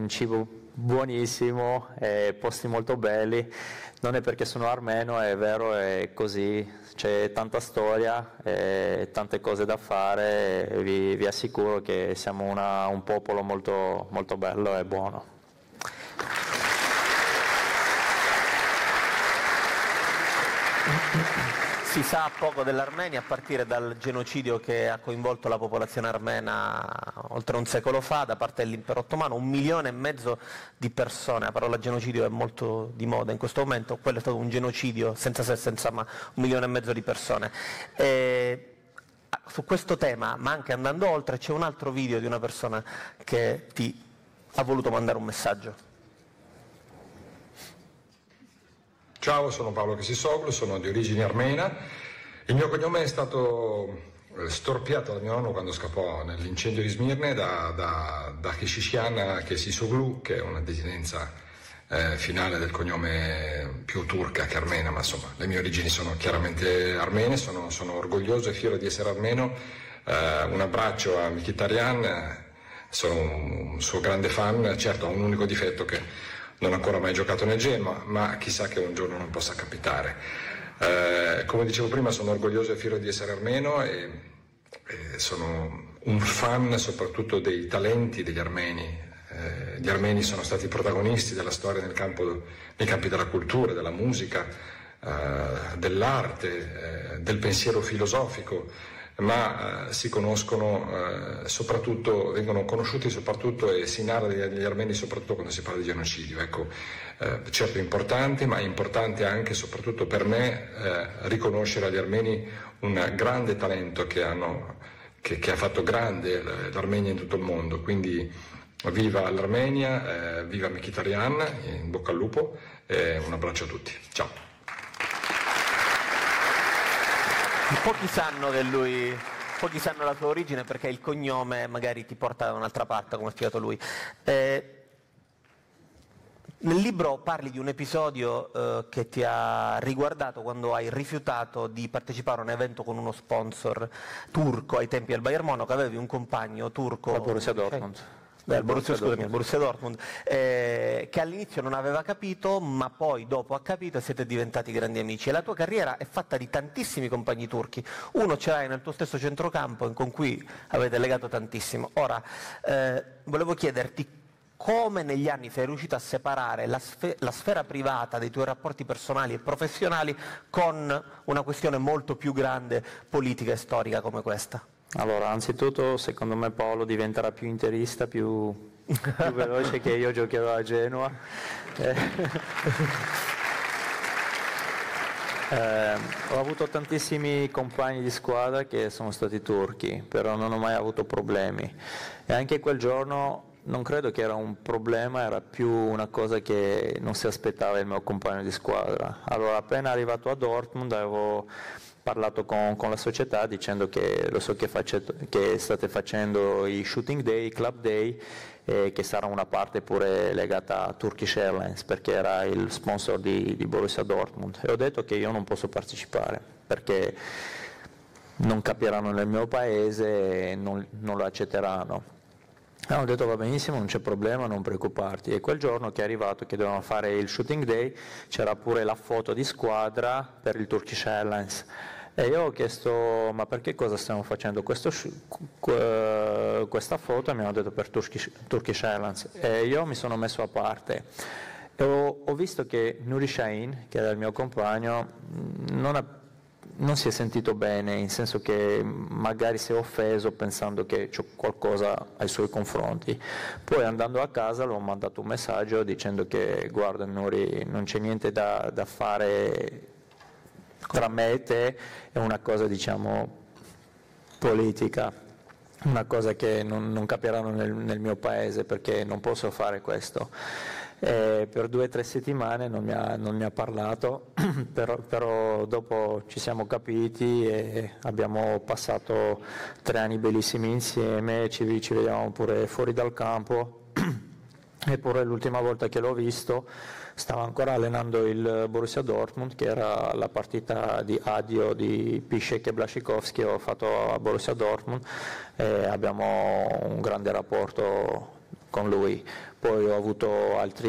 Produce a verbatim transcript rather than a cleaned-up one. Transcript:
con cibo buonissimo, e posti molto belli. Non è perché sono armeno, è vero, è così, c'è tanta storia e tante cose da fare, e vi, vi assicuro che siamo una, un popolo molto, molto bello e buono. Si sa poco dell'Armenia a partire dal genocidio che ha coinvolto la popolazione armena oltre un secolo fa da parte dell'impero ottomano, un milione e mezzo di persone. La parola genocidio è molto di moda in questo momento, quello è stato un genocidio senza se e senza ma, un milione e mezzo di persone. E su questo tema, ma anche andando oltre, c'è un altro video di una persona che ti ha voluto mandare un messaggio. Ciao, sono Paolo Kesisoglu, sono di origine armena. Il mio cognome è stato storpiato da mio nonno quando scappò nell'incendio di Smirne da, da, da Keshishian Kesisoglu, che è una desinenza eh, finale del cognome più turca che armena, ma insomma le mie origini sono chiaramente armene, sono, sono orgoglioso e fiero di essere armeno. Eh, un abbraccio a Mkhitaryan, sono un suo grande fan, certo ha un unico difetto che non ha ancora mai giocato nel Genoa, ma chissà che un giorno non possa capitare. Eh, come dicevo prima, sono orgoglioso e fiero di essere armeno e, e sono un fan soprattutto dei talenti degli armeni. Eh, gli armeni sono stati protagonisti della storia nel campo, nei campi della cultura, della musica, eh, dell'arte, eh, del pensiero filosofico, ma eh, si conoscono eh, soprattutto, vengono conosciuti soprattutto e si narra degli armeni soprattutto quando si parla di genocidio. Ecco, eh, certo importante, ma è importante anche soprattutto per me eh, riconoscere agli armeni un grande talento che, hanno, che, che ha fatto grande l'Armenia in tutto il mondo. Quindi viva l'Armenia, eh, viva Mkhitaryan, in bocca al lupo e un abbraccio a tutti. Ciao. Pochi sanno che lui, pochi sanno la sua origine perché il cognome magari ti porta da un'altra parte, come ha spiegato lui. Eh, nel libro parli di un episodio eh, che ti ha riguardato quando hai rifiutato di partecipare a un evento con uno sponsor turco ai tempi del Bayern Monaco, avevi un compagno turco. La Borussia Dortmund. Beh, Borussia, scusami, il Borussia Dortmund, eh, che all'inizio non aveva capito, ma poi dopo ha capito e siete diventati grandi amici. E la tua carriera è fatta di tantissimi compagni turchi. Uno ce l'hai nel tuo stesso centrocampo con cui avete legato tantissimo. Ora, eh, volevo chiederti come negli anni sei riuscito a separare la, sfe- la sfera privata dei tuoi rapporti personali e professionali con una questione molto più grande, politica e storica come questa. Allora, anzitutto, secondo me Paolo diventerà più interista, più, più veloce che io giocherò a Genoa. Eh, eh, ho avuto tantissimi compagni di squadra che sono stati turchi, però non ho mai avuto problemi. E anche quel giorno non credo che era un problema, era più una cosa che non si aspettava il mio compagno di squadra. Allora, appena arrivato a Dortmund avevo parlato con, con la società dicendo che lo so che, face, che state facendo i shooting day, i club day, e che sarà una parte pure legata a Turkish Airlines perché era il sponsor di, di Borussia Dortmund, e ho detto che io non posso partecipare perché non capiranno nel mio paese e non, non lo accetteranno. Hanno detto va benissimo, non c'è problema, non preoccuparti. E quel giorno che è arrivato che dovevamo fare il shooting day c'era pure la foto di squadra per il Turkish Airlines. E io ho chiesto ma perché cosa stiamo facendo questo, questa foto, e mi hanno detto per Turkish, Turkish Airlines, e io mi sono messo a parte e ho, ho visto che Nuri Sahin, che era il mio compagno, non, ha, non si è sentito bene, in senso che magari si è offeso pensando che c'è qualcosa ai suoi confronti. Poi andando a casa l'ho mandato un messaggio dicendo che guarda Nuri, non c'è niente da, da fare tra me e te, è una cosa diciamo politica, una cosa che non, non capiranno nel, nel mio paese perché non posso fare questo. E per due o tre settimane non mi ha, non mi ha parlato, però, però dopo ci siamo capiti e abbiamo passato tre anni bellissimi insieme, ci, ci vediamo pure fuori dal campo. Eppure l'ultima volta che l'ho visto stava ancora allenando il Borussia Dortmund, che era la partita di addio di Piszczek e Błaszczykowski, ho fatto a Borussia Dortmund e abbiamo un grande rapporto con lui. Poi ho avuto altri